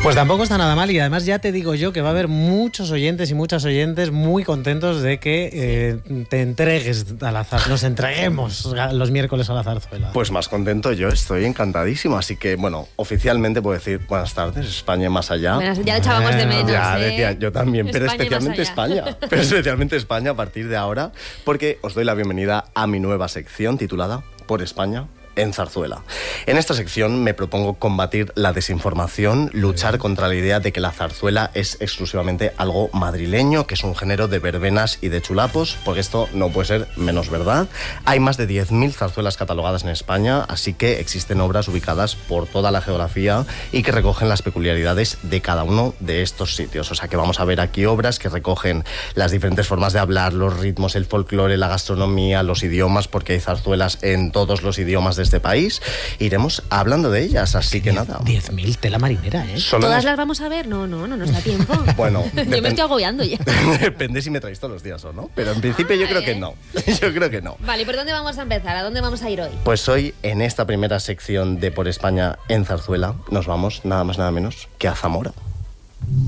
Pues tampoco está nada mal, y además ya te digo yo que va a haber muchos oyentes y muchas oyentes muy contentos de que te entregues al azar, nos entreguemos los miércoles a la zarzuela. Pues más contento yo, estoy encantadísimo, así que bueno, oficialmente puedo decir buenas tardes, España y más allá. Bueno, ya lo echábamos de menos. Ya decía yo también, pero España y especialmente más allá. España, pero especialmente España a partir de ahora, porque os doy la bienvenida a mi nueva sección titulada Por España en Zarzuela. En esta sección me propongo combatir la desinformación, luchar contra la idea de que la zarzuela es exclusivamente algo madrileño, que es un género de verbenas y de chulapos, porque esto no puede ser menos verdad. Hay más de 10.000 zarzuelas catalogadas en España, así que existen obras ubicadas por toda la geografía y que recogen las peculiaridades de cada uno de estos sitios. O sea que vamos a ver aquí obras que recogen las diferentes formas de hablar, los ritmos, el folclore, la gastronomía, los idiomas, porque hay zarzuelas en todos los idiomas de este país. Iremos hablando de ellas, así que nada. 10.000, tela marinera, ¿eh? ¿Todas las vamos a ver? No nos da tiempo. Bueno, yo me estoy agobiando ya. Depende si me traéis todos los días o no, pero en principio yo creo que no. Yo creo que no. Vale, ¿y por dónde vamos a empezar? ¿A dónde vamos a ir hoy? Pues hoy, en esta primera sección de Por España en Zarzuela, nos vamos nada más nada menos que a Zamora.